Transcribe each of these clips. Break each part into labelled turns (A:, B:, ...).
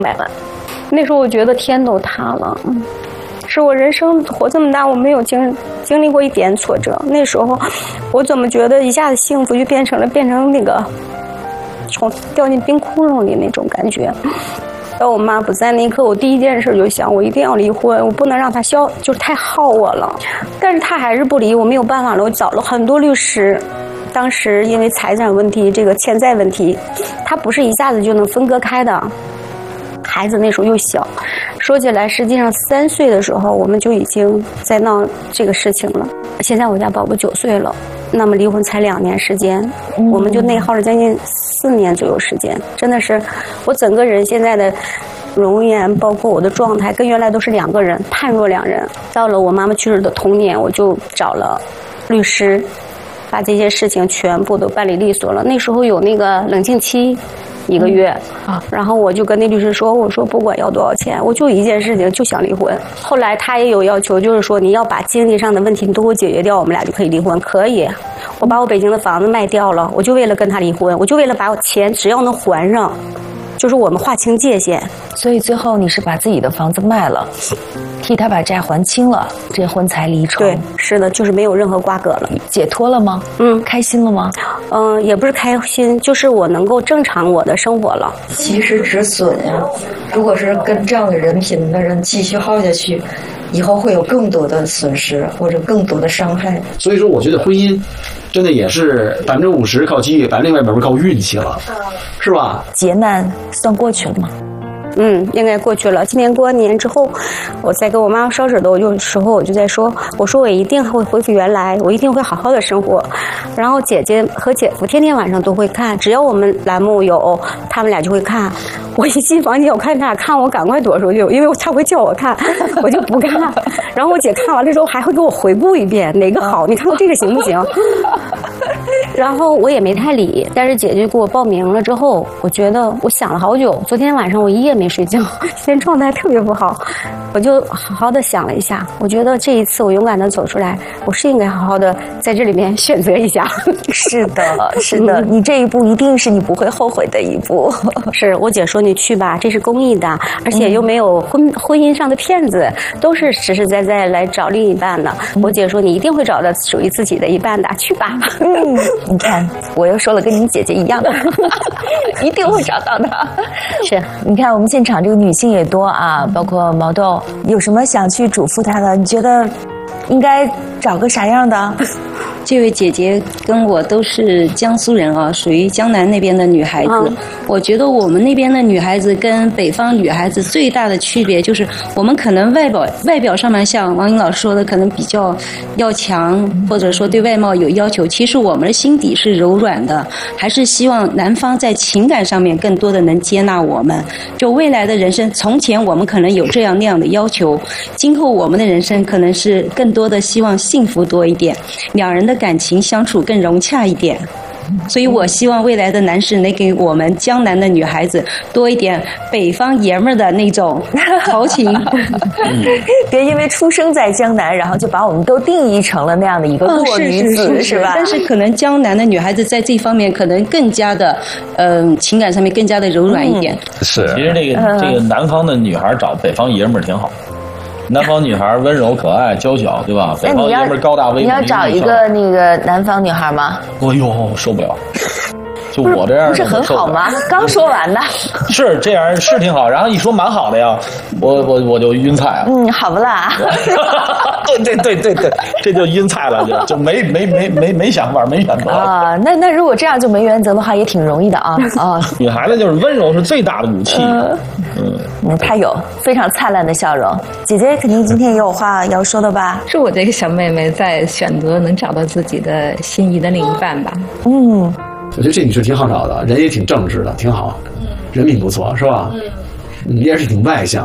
A: 白了。那时候我觉得天都塌了，是我人生活这么大，我没有经历过一点挫折。那时候我怎么觉得一下子幸福就变成那个从掉进冰窟窿里那种感觉。当我妈不在那一刻，我第一件事就想，我一定要离婚，我不能让她就是太耗我了。但是她还是不离，我没有办法了，我找了很多律师。当时因为财产问题，这个欠债问题，他不是一下子就能分割开的。孩子那时候又小，说起来，实际上3岁的时候我们就已经在闹这个事情了。现在我家宝宝9岁了，那么离婚才2年时间，我们就内耗了将近4年左右时间。真的是，我整个人现在的容颜，包括我的状态，跟原来都是2个人，判若两人。到了我妈妈去世的同年，我就找了律师，把这些事情全部都办理利索了。那时候有那个冷静期1个月，然后我就跟那律师说，我说不管要多少钱，我就一件事情，就想离婚。后来他也有要求，就是说你要把经济上的问题你都给我解决掉，我们俩就可以离婚。可以，我把我北京的房子卖掉了，我就为了跟他离婚，我就为了把我钱只要能还上，就是我们划清界限。
B: 所以最后你是把自己的房子卖了，替他把债还清了，这婚才离成。
A: 对，是的，就是没有任何瓜葛了。
B: 解脱了吗？开心了吗？
A: 也不是开心，就是我能够正常我的生活了。
C: 及时止损呀！如果是跟这样的人品的人继续耗下去，以后会有更多的损失或者更多的伤害。
D: 所以说，我觉得婚姻真的也是50%靠机遇，另外50%靠运气了，是吧？
B: 劫难算过去了吗？
A: 应该过去了。今年过完年之后，我在跟我妈妈烧纸的时候，我就在说，我说我一定会恢复原来，我一定会好好的生活。然后姐姐和姐夫天天晚上都会看，只要我们栏目有，他们俩就会看。我一进房间，我看他俩看我，赶快躲出去，因为他会叫我看，我就不看。然后我姐看完了之后，还会给我回顾一遍哪个好，你看看这个行不行？然后我也没太理，但是姐姐给我报名了之后，我觉得我想了好久。昨天晚上我一夜没睡觉，现在状态特别不好，我就好好的想了一下，我觉得这一次我勇敢的走出来，我是应该好好的在这里面选择一下。
B: 是的，是的，你这一步一定是你不会后悔的一步。
A: 是我姐说你去吧，这是公益的，而且又没有婚姻上的骗子，都是实实在在来找另一半的。我姐说你一定会找到属于自己的一半的，去吧。
B: 你看，我又说了跟你姐姐一样的，一定会找到的。
A: 是，
B: 你看我们现场这个女性也多啊，包括毛豆，有什么想去嘱咐她的？你觉得应该找个啥样的？
E: 这位姐姐跟我都是江苏人啊，属于江南那边的女孩子。我觉得我们那边的女孩子跟北方女孩子最大的区别就是，我们可能外表上面像王英老师说的，可能比较要强，或者说对外貌有要求。其实我们的心底是柔软的，还是希望男方在情感上面更多的能接纳我们。就未来的人生，从前我们可能有这样那样的要求，今后我们的人生可能是更多的希望幸福多一点，两人的感情相处更融洽一点。所以我希望未来的男士能给我们江南的女孩子多一点北方爷们儿的那种豪情。
B: 别因为出生在江南，然后就把我们都定义成了那样的一个弱女子，是吧？
E: 但是可能江南的女孩子在这方面可能更加的，情感上面更加的柔软一点。
F: 是，其实这个南方的女孩找北方爷们儿挺好。南方女孩温柔可爱娇小，对吧？北方爷们高大威猛。
B: 你要找一个那个南方女孩吗？
F: 哎呦，受不了！就我这样
B: 不是很好吗？刚说完的。
F: 是这样，是挺好。然后一说蛮好的呀，我就晕菜了。
B: 好不啦？
F: 对，这就晕菜了，就没想法，没选择
B: 啊。那如果这样就没原则的话，也挺容易的啊。
F: 女孩子就是温柔是最大的武器。
B: 她有非常灿烂的笑容。姐姐肯定今天也有话要说的吧？
G: 是我这个小妹妹在选择能找到自己的心仪的另一半吧。
D: 我觉得这女士挺好找的，人也挺正直的，挺好，人品不错，是吧？也是挺外向。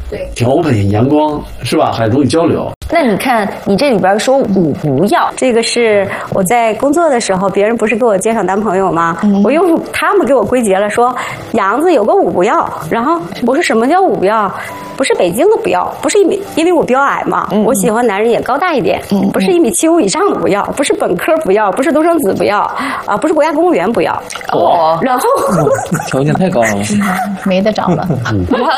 C: 对，
D: 挺 open 挺阳光，是吧？还容易交流。
B: 那你看，你这里边说五不要，
A: 这个是我在工作的时候，别人不是给我介绍男朋友吗？我用他们给我归结了，说杨子有个五不要。然后我说什么叫五不要？不是北京的不要，不是因为我比较矮嘛，我喜欢男人也高大一点，不是1.75米以上的不要，不是本科不要，不是独生子不要，啊，不是国家公务员不要。
B: 哦，
A: 然后
F: 条件太高了，
G: 没得找了。